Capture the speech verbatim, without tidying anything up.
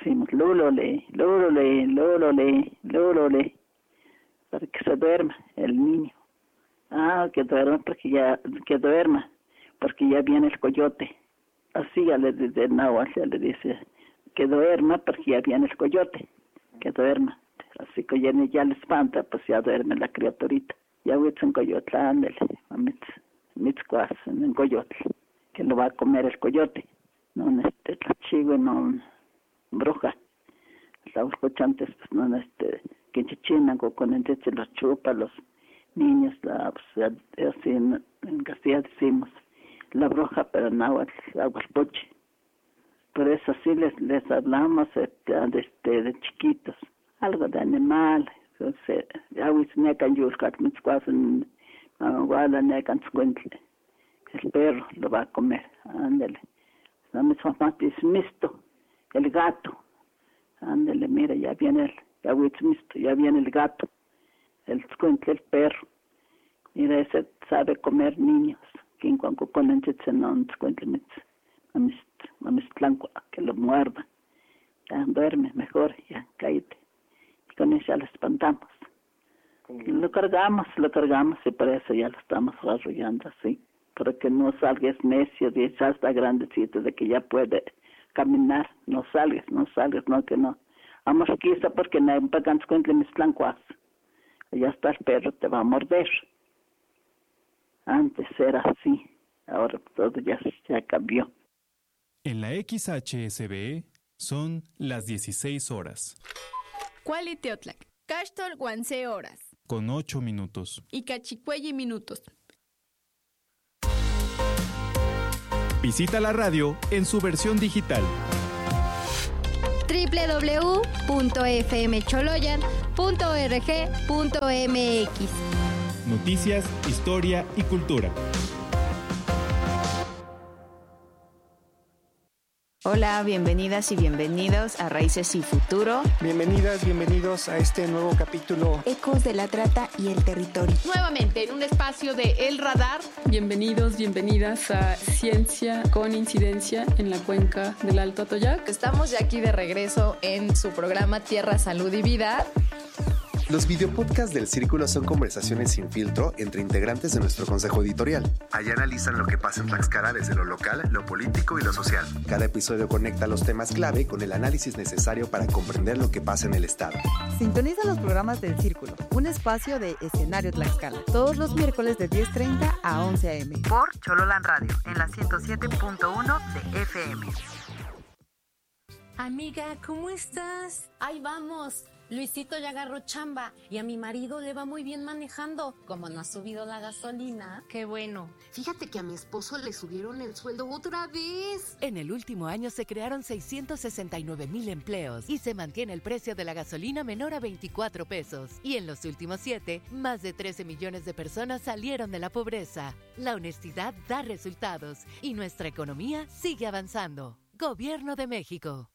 decimos lúlole, lúlole, lúlole, lúlole, para que se duerma el niño. Ah, que duerma porque ya, que duerma, porque ya viene el coyote. Así ya le dice náhuatl, ya le dice que duerma porque ya viene el coyote, que duerma. Así que ya, ya le espanta, pues ya duerme la criaturita. Ya huitz en coyote, ándale, mitz, mitzcuas en coyote, que lo va a comer el coyote. No, este, la chigüe, no, bruja. Los escuchantes, pues no, este, que chichinan con el se los chupa los niños, la, pues, así en, en Castilla decimos la bruja, pero náhuatl, aguaspuche. Por eso sí les, les hablamos este, de, este, de chiquitos, algo de animal. Entonces, ya huis necan yulcat, mitzcuasen, guala necan tzuentle. El perro lo va a comer, ándale. La misma parte es misto, el gato. Ándale, mira, ya viene el, ya huis misto, ya viene el gato. El tzuentle, el perro. Mira, ese sabe comer niños. Quien cuando ponen chitzenon, tzuentle mitz. Mamistlanco, que lo muerda. Ya duerme mejor, ya cállate. Y con eso ya lo espantamos. Lo cargamos, lo cargamos y por eso ya lo estamos arrollando así. Para que no salgas necio, y ya está grandecito, de que ya puede caminar. No salgas, no salgas, no que no. Vamos quizá porque no hay pagan cuentle mis tlancuas. Ya está el perro, te va a morder. Antes era así, ahora todo ya, ya cambió. En la X H S B son las dieciséis horas. Cualiteotlac, Cachtol Guanse horas. Con ocho minutos. Y Cachicuelli minutos. Visita la radio en su versión digital. doble u doble u doble u punto f m choloyan punto org punto m x. Noticias, historia y cultura. Hola, bienvenidas y bienvenidos a Raíces y Futuro. Bienvenidas, bienvenidos a este nuevo capítulo. Ecos de la trata y el territorio. Nuevamente en un espacio de El Radar. Bienvenidos, bienvenidas a Ciencia con Incidencia en la cuenca del Alto Atoyac. Estamos ya aquí de regreso en su programa Tierra, Salud y Vida. Los videopodcasts del Círculo son conversaciones sin filtro entre integrantes de nuestro consejo editorial. Allá analizan lo que pasa en Tlaxcala desde lo local, lo político y lo social. Cada episodio conecta los temas clave con el análisis necesario para comprender lo que pasa en el estado. Sintoniza los programas del Círculo, un espacio de escenario Tlaxcala, todos los miércoles de diez treinta a once a eme. Por Chololan Radio, en la ciento siete punto uno de F M. Amiga, ¿cómo estás? Ahí vamos. Luisito ya agarró chamba y a mi marido le va muy bien manejando. Como no ha subido la gasolina. Qué bueno. Fíjate que a mi esposo le subieron el sueldo otra vez. En el último año se crearon seiscientos sesenta y nueve mil empleos y se mantiene el precio de la gasolina menor a veinticuatro pesos. Y en los últimos siete, más de trece millones de personas salieron de la pobreza. La honestidad da resultados y nuestra economía sigue avanzando. Gobierno de México.